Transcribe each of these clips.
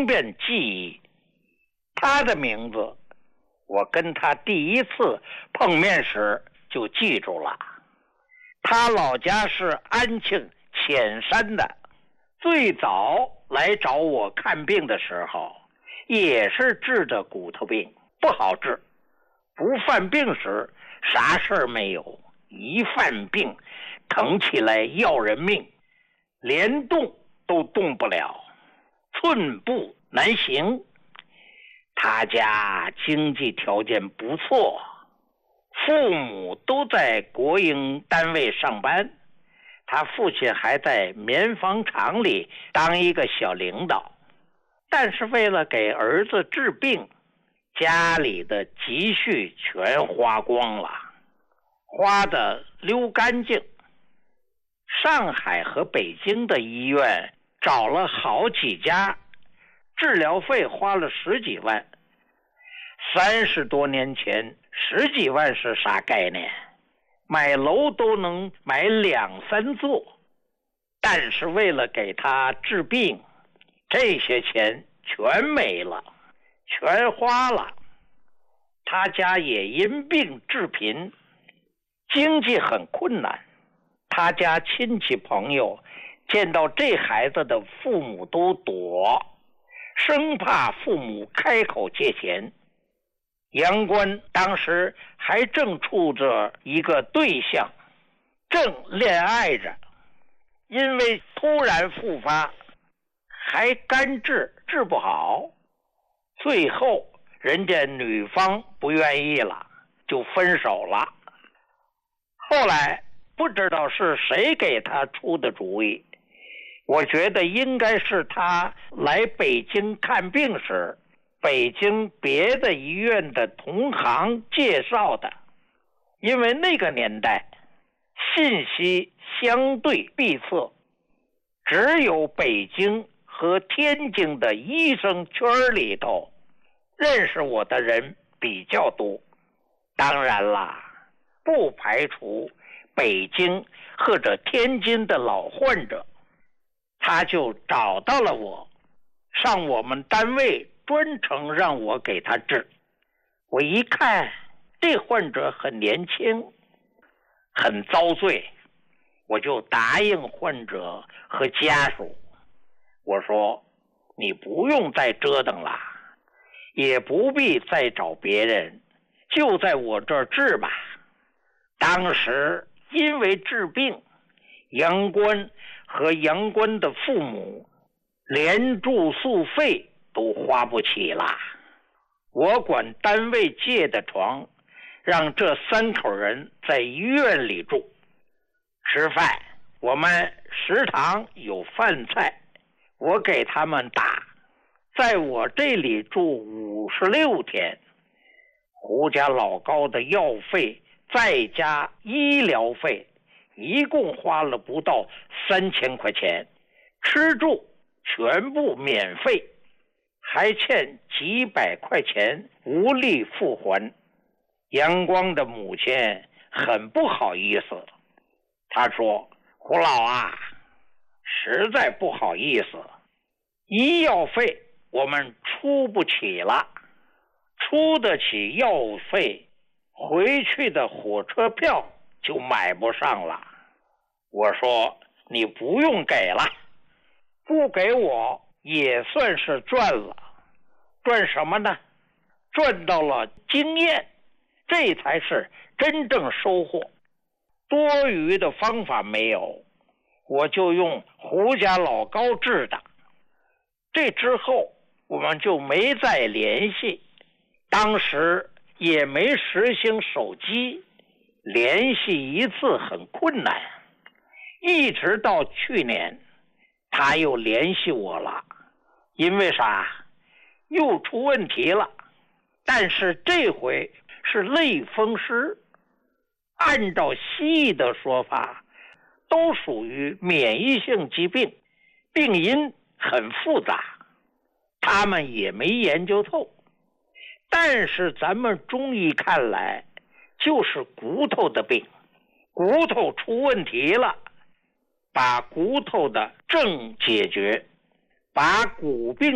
方便记忆。他的名字，我跟他第一次碰面时就记住了。他老家是安庆潜山的，最早来找我看病的时候，也是治的骨头病，不好治。不犯病时啥事儿没有，一犯病疼起来要人命，连动都动不了，寸步难行。他家经济条件不错，父母都在国营单位上班，他父亲还在棉纺厂里当一个小领导。但是为了给儿子治病，家里的积蓄全花光了，花得溜干净。上海和北京的医院找了好几家，治疗费花了10几万。30多年前10几万是啥概念？买楼都能买2、3座。但是为了给他治病，这些钱全没了，全花了。他家也因病致贫，经济很困难。他家亲戚朋友见到这孩子的父母都躲，生怕父母开口借钱。杨官当时还正处着一个对象，正恋爱着，因为突然复发，还干治不好，最后人家女方不愿意了，就分手了。后来不知道是谁给他出的主意，我觉得应该是他来北京看病时，北京别的医院的同行介绍的。因为那个年代信息相对闭塞，只有北京和天津的医生圈里头认识我的人比较多。当然啦，不排除北京或者天津的老患者。他就找到了我，上我们单位专程让我给他治。我一看这患者很年轻，很遭罪，我就答应患者和家属，我说你不用再折腾了，也不必再找别人，就在我这儿治吧。当时因为治病，杨官和杨官的父母连住宿费都花不起了。我管单位借的床，让这3口人在医院里住。吃饭，我们食堂有饭菜，我给他们打。在我这里住56天，胡家老高的药费再加医疗费，一共花了不到3000块钱，吃住全部免费，还欠几百块钱无力付还。杨光的母亲很不好意思，她说：胡老啊，实在不好意思，医药费我们出不起了，出得起药费，回去的火车票就买不上了。我说你不用给了，不给我也算是赚了。赚什么呢？赚到了经验，这才是真正收获。多余的方法没有，我就用胡家老高治的。这之后我们就没再联系，当时也没实行手机，联系一次很困难。一直到去年他又联系我了，因为啥？又出问题了，但是这回是类风湿，按照西医的说法都属于免疫性疾病，病因很复杂，他们也没研究透。但是咱们中医看来就是骨头的病，骨头出问题了，把骨头的症解决，把骨病的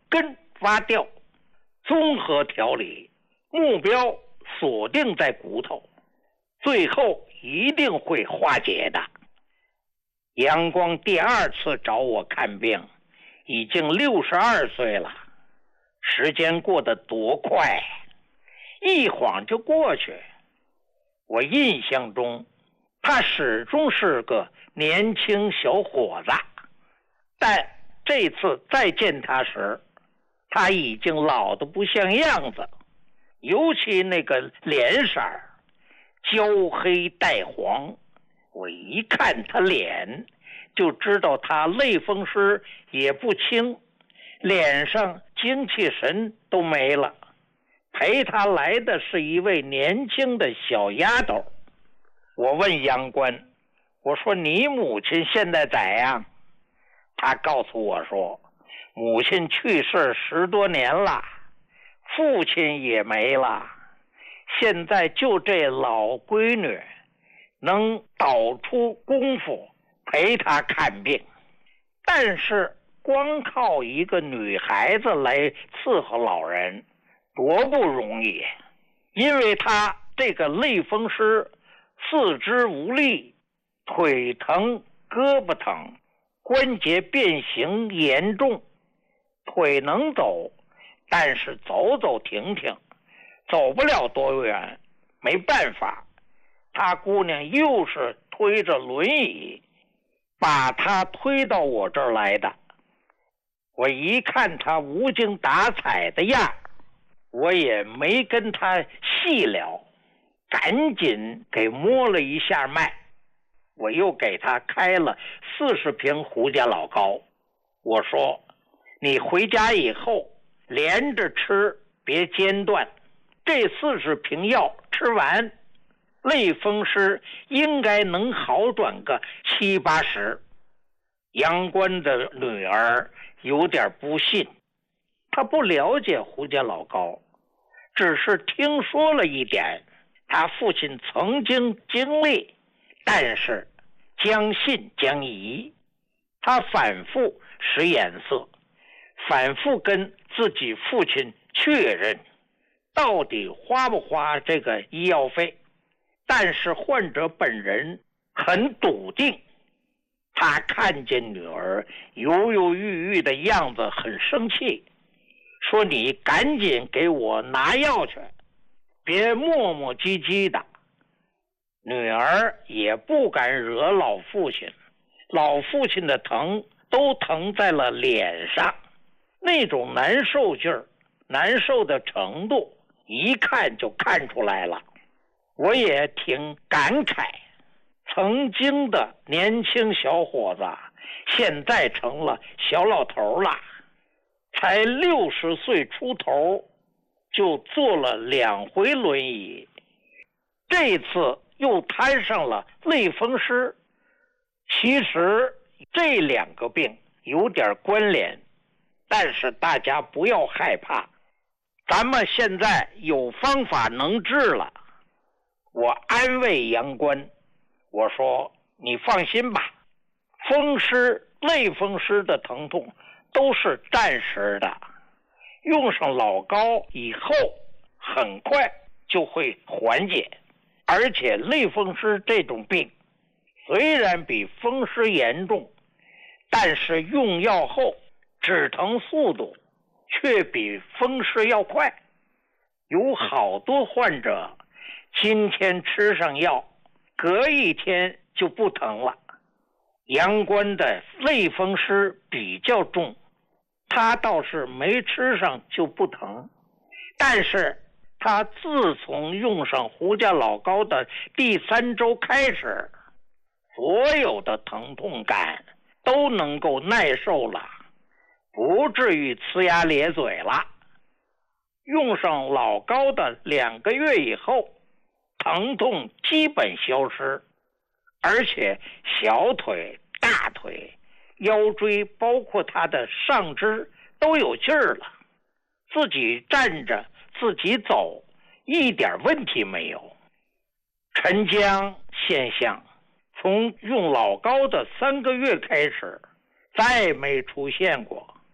根挖掉，综合调理，目标锁定在骨头，最后一定会化解的。阳光第二次找我看病，已经62岁了，时间过得多快，一晃就过去。我印象中，他始终是个年轻小伙子，但这次再见他时，他已经老得不像样子，尤其那个脸色焦黑带黄，我一看他脸就知道他类风湿也不轻，脸上精气神都没了。陪他来的是一位年轻的小丫头。我问杨官，我说你母亲现在咋样？他告诉我说，母亲去世10多年了，父亲也没了，现在就这老闺女能倒出功夫陪她看病，但是光靠一个女孩子来伺候老人多不容易，因为她这个类风湿，四肢无力，腿疼胳膊疼，关节变形严重，腿能走，但是走走停停，走不了多远，没办法，他姑娘又是推着轮椅把他推到我这儿来的。我一看他无精打采的样，我也没跟他细聊，赶紧给摸了一下脉。我又给他开了40瓶胡家老膏，我说你回家以后连着吃，别间断，这40瓶药吃完，类风湿应该能好转个70、80%。杨官的女儿有点不信，她不了解胡家老膏，只是听说了一点他父亲曾经经历，但是将信将疑。他反复使眼色，反复跟自己父亲确认到底花不花这个医药费，但是患者本人很笃定。他看见女儿犹犹豫豫的样子很生气，说你赶紧给我拿药去，别磨磨唧唧的。女儿也不敢惹老父亲，老父亲的疼都疼在了脸上，那种难受劲儿，难受的程度一看就看出来了。我也挺感慨，曾经的年轻小伙子现在成了小老头了，才60岁出头就坐了2回轮椅，这次又摊上了类风湿。其实这2个病有点关联，但是大家不要害怕，咱们现在有方法能治了。我安慰杨官，我说你放心吧，风湿类风湿的疼痛都是暂时的，用上老膏以后很快就会缓解。而且类风湿这种病虽然比风湿严重，但是用药后止疼速度却比风湿要快。有好多患者今天吃上药，隔一天就不疼了。杨官的类风湿比较重，他倒是没吃上就不疼，但是他自从用上胡家老膏的第3周开始，所有的疼痛感都能够耐受了，不至于呲牙咧嘴了。用上老膏的2个月以后，疼痛基本消失，而且小腿、大腿、腰椎，包括他的上肢都有劲儿了，自己站着自己走一点问题没有。沉僵现象从用老膏的3个月开始再没出现过，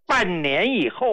半年以后，